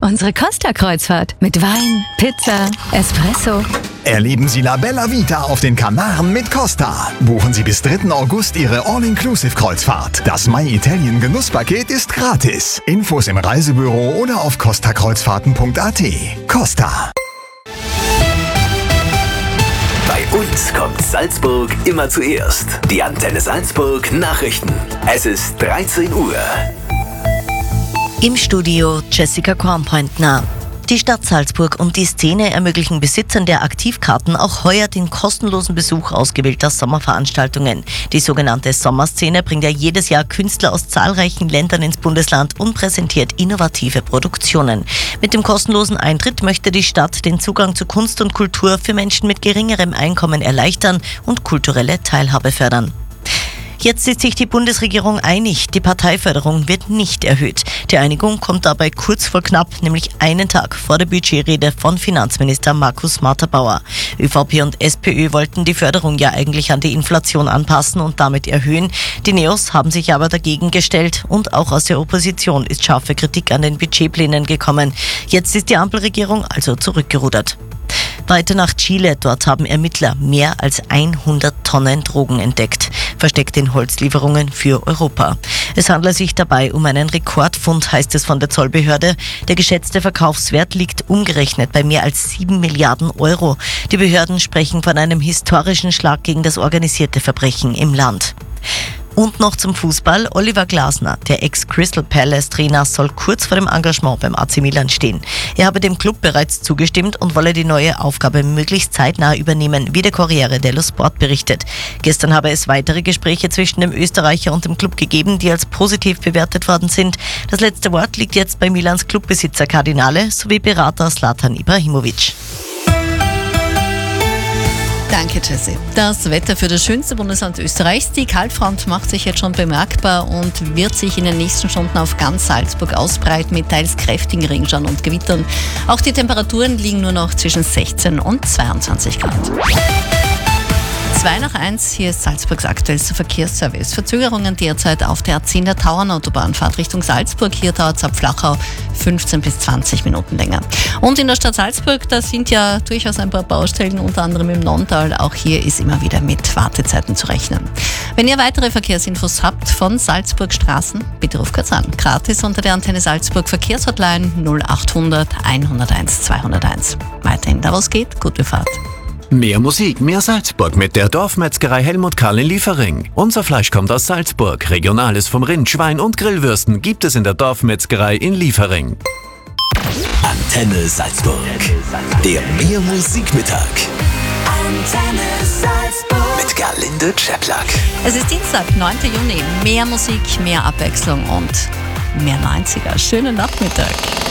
unsere Costa-Kreuzfahrt mit Wein, Pizza, Espresso. Erleben Sie La Bella Vita auf den Kanaren mit Costa. Buchen Sie bis 3. August Ihre All-Inclusive-Kreuzfahrt. Das My Italien Genusspaket ist gratis. Infos im Reisebüro oder auf costakreuzfahrten.at. Costa. Bei uns kommt Salzburg immer zuerst. Die Antenne Salzburg Nachrichten. Es ist 13 Uhr. Im Studio Jessica Kornpointner. Die Stadt Salzburg und die Szene ermöglichen Besitzern der Aktivkarten auch heuer den kostenlosen Besuch ausgewählter Sommerveranstaltungen. Die sogenannte Sommerszene bringt ja jedes Jahr Künstler aus zahlreichen Ländern ins Bundesland und präsentiert innovative Produktionen. Mit dem kostenlosen Eintritt möchte die Stadt den Zugang zu Kunst und Kultur für Menschen mit geringerem Einkommen erleichtern und kulturelle Teilhabe fördern. Jetzt ist sich die Bundesregierung einig, die Parteiförderung wird nicht erhöht. Die Einigung kommt dabei kurz vor knapp, nämlich einen Tag vor der Budgetrede von Finanzminister Markus Marter-Bauer. ÖVP und SPÖ wollten die Förderung ja eigentlich an die Inflation anpassen und damit erhöhen. Die Neos haben sich aber dagegen gestellt und auch aus der Opposition ist scharfe Kritik an den Budgetplänen gekommen. Jetzt ist die Ampelregierung also zurückgerudert. Weiter nach Chile, dort haben Ermittler mehr als 100 Tonnen Drogen entdeckt, versteckt in Holzlieferungen für Europa. Es handelt sich dabei um einen Rekordfund, heißt es von der Zollbehörde. Der geschätzte Verkaufswert liegt umgerechnet bei mehr als 7 Milliarden Euro. Die Behörden sprechen von einem historischen Schlag gegen das organisierte Verbrechen im Land. Und noch zum Fußball. Oliver Glasner, der Ex-Crystal Palace-Trainer, soll kurz vor dem Engagement beim AC Milan stehen. Er habe dem Club bereits zugestimmt und wolle die neue Aufgabe möglichst zeitnah übernehmen, wie der Corriere dello Sport berichtet. Gestern habe es weitere Gespräche zwischen dem Österreicher und dem Club gegeben, die als positiv bewertet worden sind. Das letzte Wort liegt jetzt bei Milans Clubbesitzer Kardinale sowie Berater Zlatan Ibrahimovic. Danke, Jessie. Das Wetter für das schönste Bundesland Österreichs. Die Kaltfront macht sich jetzt schon bemerkbar und wird sich in den nächsten Stunden auf ganz Salzburg ausbreiten mit teils kräftigen Regenschauern und Gewittern. Auch die Temperaturen liegen nur noch zwischen 16 und 22 Grad. 2:01, hier ist Salzburgs aktuellster Verkehrsservice. Verzögerungen derzeit auf der A10 der Tauernautobahn-Fahrt Richtung Salzburg. Hier dauert es ab Flachau 15 bis 20 Minuten länger. Und in der Stadt Salzburg, da sind ja durchaus ein paar Baustellen, unter anderem im Nonntal. Auch hier ist immer wieder mit Wartezeiten zu rechnen. Wenn ihr weitere Verkehrsinfos habt von Salzburg Straßen, bitte ruft kurz an. Gratis unter der Antenne Salzburg Verkehrshotline 0800 101 201. Weiterhin da was geht, gute Fahrt. Mehr Musik, mehr Salzburg mit der Dorfmetzgerei Helmut Karl in Liefering. Unser Fleisch kommt aus Salzburg. Regionales vom Rind, Schwein und Grillwürsten gibt es in der Dorfmetzgerei in Liefering. Antenne Salzburg. Der Mehr Musikmittag. Antenne Salzburg. Mit Gerlinde Czeplak. Es ist Dienstag, 9. Juni. Mehr Musik, mehr Abwechslung und mehr 90er. Schönen Nachmittag.